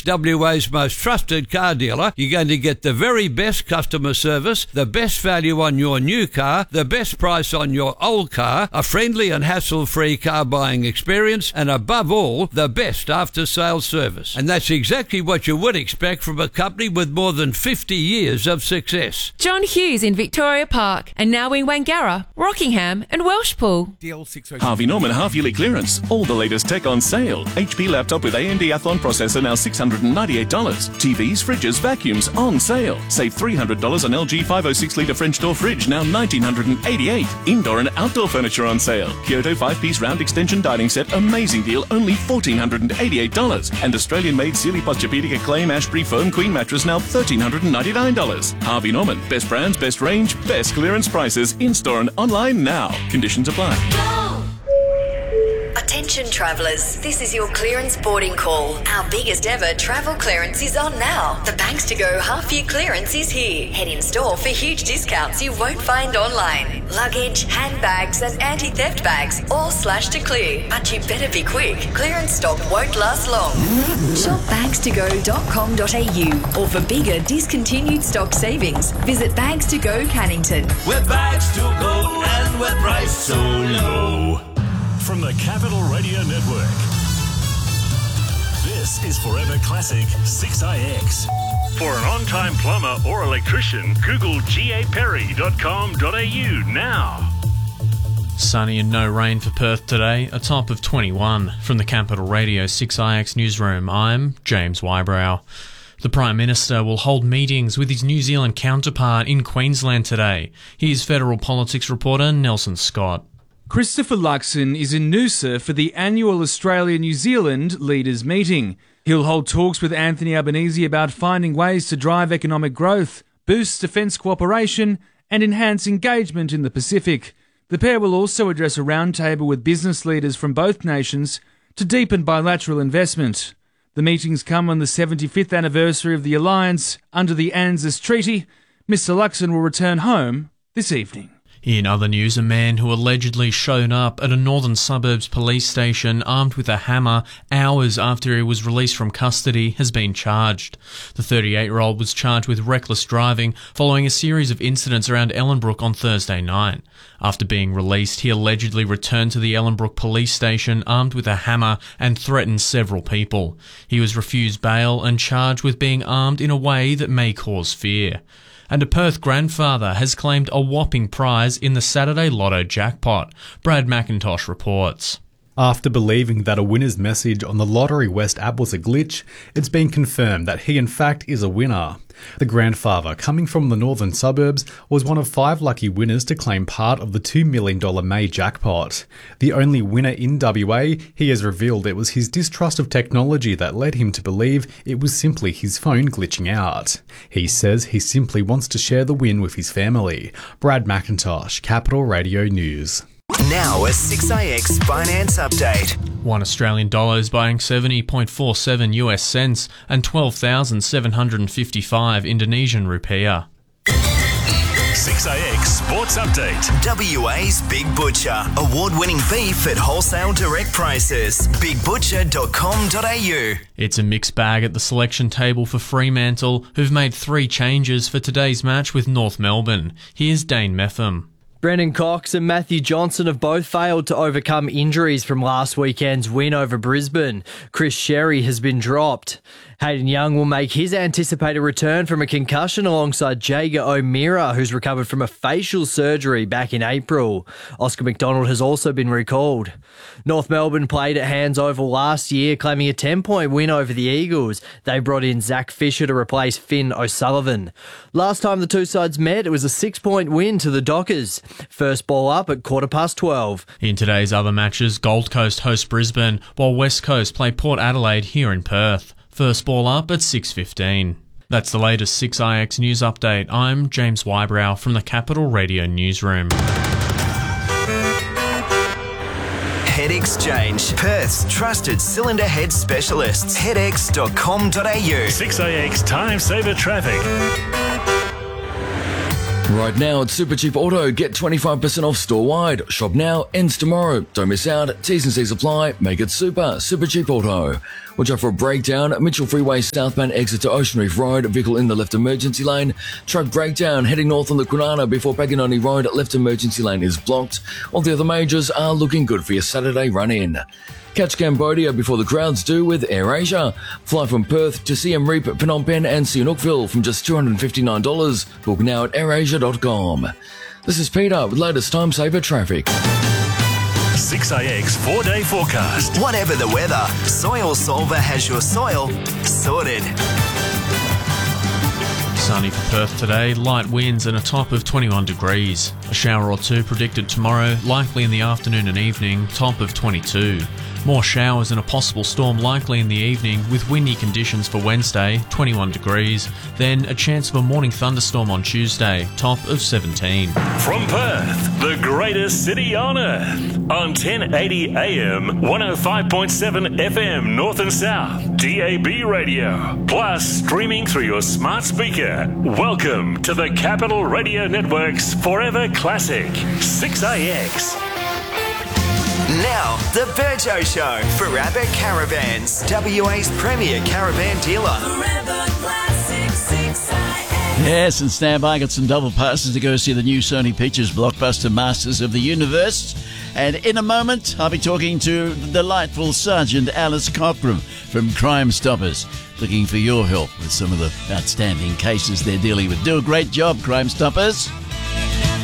is WA's most trusted car dealer. You're going to get the very best customer service, the best value on your new car, the best price on your old car, a friendly and hassle-free car buying experience, and above all, the best after-sales service. And that's exactly what you would expect from a company with more than 50 years of success. John Hughes in Victoria Park, and now in Wangara, Rockingham and Welshpool. Harvey Norman half-yearly clearance. All the latest tech on sale. HP laptop with AMD Athlon processor now $698. TVs, fridges, vacuums on sale. Save $300 on LG 506-litre French door fridge, now $1,988. Indoor and outdoor furniture on sale. Kyoto 5-piece round extension dining set, amazing deal, only $1,488. And Australian-made Sealy Posturepedic Acclaim Ashbury Foam Queen mattress, now $1,399. Harvey Norman, best brands, best range, best clearance prices, in-store and online now. Conditions apply. Attention travellers, this is your clearance boarding call. Our biggest ever travel clearance is on now. The Banks to Go half-year clearance is here. Head in store for huge discounts you won't find online. Luggage, handbags and anti-theft bags all slashed to clear. But you better be quick. Clearance stock won't last long. Shop bagstogo.com.au or for bigger discontinued stock savings, visit Bags to Go Cannington. We're Bags to Go and we're priced so low. From the Capital Radio Network, this is Forever Classic 6IX. For an on-time plumber or electrician, Google gaperry.com.au now. Sunny and no rain for Perth today, a top of 21. From the Capital Radio 6IX newsroom, I'm James Wybrow. The Prime Minister will hold meetings with his New Zealand counterpart in Queensland today. Here's federal politics reporter Nelson Scott. Christopher Luxon is in Noosa for the annual Australia-New Zealand Leaders Meeting. He'll hold talks with Anthony Albanese about finding ways to drive economic growth, boost defence cooperation and enhance engagement in the Pacific. The pair will also address a roundtable with business leaders from both nations to deepen bilateral investment. The meetings come on the 75th anniversary of the alliance under the ANZUS Treaty. Mr Luxon will return home this evening. In other news, a man who allegedly showed up at a Northern Suburbs police station armed with a hammer hours after he was released from custody has been charged. The 38-year-old was charged with reckless driving following a series of incidents around Ellenbrook on Thursday night. After being released, he allegedly returned to the Ellenbrook police station armed with a hammer and threatened several people. He was refused bail and charged with being armed in a way that may cause fear. And a Perth grandfather has claimed a whopping prize in the Saturday Lotto jackpot. Brad McIntosh reports. After believing that a winner's message on the Lottery West app was a glitch, it's been confirmed that he in fact is a winner. The grandfather, coming from the northern suburbs, was one of 5 lucky winners to claim part of the $2 million May jackpot. The only winner in WA, he has revealed it was his distrust of technology that led him to believe it was simply his phone glitching out. He says he simply wants to share the win with his family. Brad McIntosh, Capital Radio News. Now a 6IX finance update. $1 is buying 70.47 US cents and 12,755 Indonesian rupiah. 6IX Sports Update. WA's Big Butcher. Award-winning beef at wholesale direct prices. BigButcher.com.au. It's a mixed bag at the selection table for Fremantle, who've made 3 changes for today's match with North Melbourne. Here's Dane Metham. Brendan Cox and Matthew Johnson have both failed to overcome injuries from last weekend's win over Brisbane. Chris Sherry has been dropped. Hayden Young will make his anticipated return from a concussion alongside Jager O'Meara, who's recovered from a facial surgery back in April. Oscar McDonald has also been recalled. North Melbourne played at Hands Oval last year, claiming a 10-point win over the Eagles. They brought in Zach Fisher to replace Finn O'Sullivan. Last time the two sides met, it was a 6-point win to the Dockers. First ball up at 12:15. In today's other matches, Gold Coast host Brisbane, while West Coast play Port Adelaide here in Perth. First ball up at 6:15. That's the latest 6IX news update. I'm James Wybrow from the Capital Radio Newsroom. Head Exchange, Perth's trusted cylinder head specialists. Headex.com.au. 6IX Time Saver Traffic. Right now at Supercheap Auto, get 25% off store-wide. Shop now, ends tomorrow. Don't miss out. T's and C's apply. Make it super. Supercheap Auto. Watch out for a breakdown. Mitchell Freeway southbound exit to Ocean Reef Road. Vehicle in the left emergency lane. Truck breakdown heading north on the Kwinana before Paganoni Road. Left emergency lane is blocked. All the other majors are looking good for your Saturday run-in. Catch Cambodia before the crowds do with AirAsia. Fly from Perth to Siem Reap, Phnom Penh and Sihanoukville from just $259. Book now at airasia.com. This is Peter with latest time saver traffic. 6AX 4-day forecast. Whatever the weather, Soil Solver has your soil sorted. Sunny for Perth today, light winds and a top of 21 degrees. A shower or two predicted tomorrow, likely in the afternoon and evening, top of 22. More showers and a possible storm likely in the evening with windy conditions for Wednesday, 21 degrees. Then a chance of a morning thunderstorm on Tuesday, top of 17. From Perth, the greatest city on earth. On 1080 AM, 105.7 FM North and South, DAB radio. Plus streaming through your smart speaker. Welcome to the Capital Radio Network's Forever Classic, 6AX. Now, the Virgo Show for Abbott Caravans, WA's premier caravan dealer. Yes, and stand by, got some double passes to go see the new Sony Pictures blockbuster Masters of the Universe. And in a moment, I'll be talking to the delightful Sergeant Alice Cockram from Crime Stoppers, looking for your help with some of the outstanding cases they're dealing with. Do a great job, Crime Stoppers.